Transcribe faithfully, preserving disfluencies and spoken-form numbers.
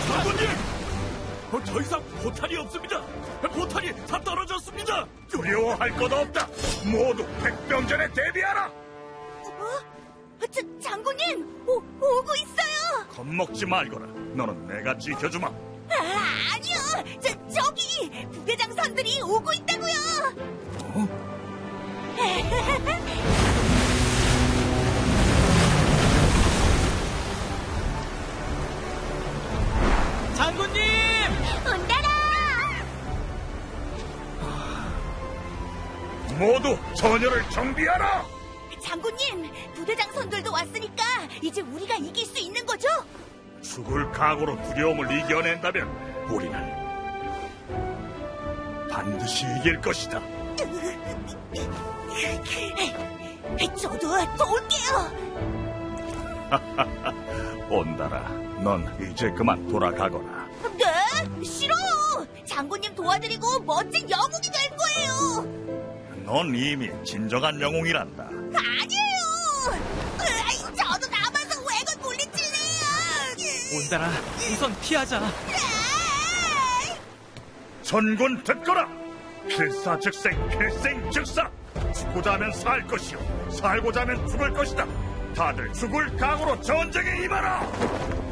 장군님! 어, 더 이상 포탄이 없습니다. 포탄이 다 떨어졌습니다. 두려워할 것 없다. 모두 백병전에 대비하라. 어? 자, 장군님, 오, 오고 있어요. 겁먹지 말거라. 너는 내가 지켜주마. 아, 아니요. 저, 저기 부대장 선들이 오고 있다고요. 어? 장군님! 온다라. 모두 전열을 정비하라. 장군님, 부대장 선들도 왔으니까 이제 우리가 이길 수 있는 거죠? 죽을 각오로 두려움을 이겨낸다면 우리는 반드시 이길 것이다. 저도 도울게요. 온다라, 넌 이제 그만 돌아가거라. 네? 싫어요. 장군님 도와드리고 멋진 영웅이 될 거예요. 넌 이미 진정한 영웅이란다. 아니에요. 으이, 저도 남아서 왜건 물리칠래요. 온다라, 우선 피하자. 으이. 전군 듣거라. 필사즉생, 필생즉사. 죽고자 하면 살 것이요, 살고자 하면 죽을 것이다. 다들 죽을 각오로 전쟁에 임하라.